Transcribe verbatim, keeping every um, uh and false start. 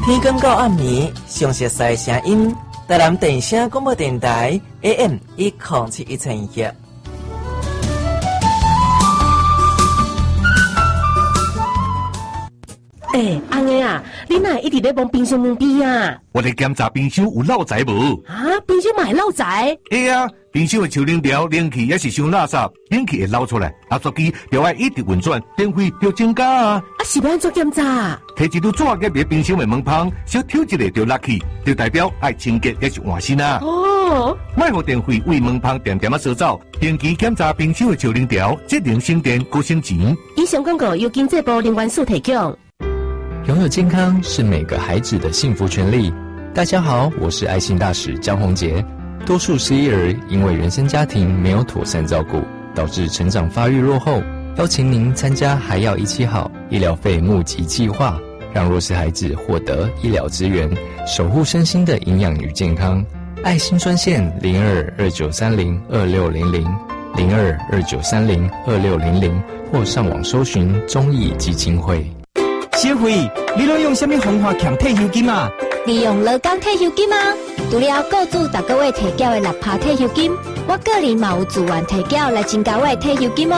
天光到暗暝，详细赛声音，台南电声广播电台 A M 一零七一千一。 诶，安尼啊，你哪一直在帮冰箱门边啊？ 我咧检查冰箱有漏财无？ 啊，冰箱买漏财？ 会啊，冰箱的抽冷条冷气也是伤垃圾，冷气会漏出来，压缩机就要一直运转，电费就增加啊。 啊，是要安怎检查？ 摕一张纸夹伫冰箱的门旁，小挑一个就落去，就代表爱清洁也是换新啊。 哦， 莫互电费为门旁点点啊烧走，定期检查冰箱的抽冷条，节能省电，高省钱。 以上广告由经济部能源署提供。 拥有健康是每个孩子的幸福权利。大家好，我是爱心大使江宏杰。多数失忆儿因为原生家庭没有妥善照顾，导致成长发育落后。邀请您参加还要一起好医疗费募集计划，让弱势孩子获得医疗资源，守护身心的营养与健康。爱心专线零二二九三零二六零零零二二九三零二六零零，或上网搜寻忠义基金会。 小慧，你拢用什么方法欠退休金啊？ 利用劳工退休金啊！除了雇主逐个月提缴的六趴退休金，我个人嘛有自愿提缴来增加我的退休金哦。